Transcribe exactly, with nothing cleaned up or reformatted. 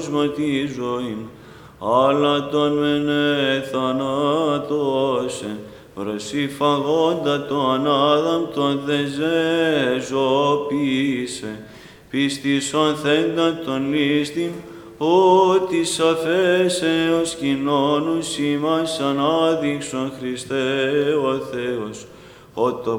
τη ζωή, αλλά τον μενε θανάτωσε, προσυφαγόντα τον Άδαμ τον δεζέζωπήσε, πίστησον θέντα τον λίστην, ότι σαφέσεως κοινώνους ημάς ανάδειξον Χριστέ ο Θεός, ο το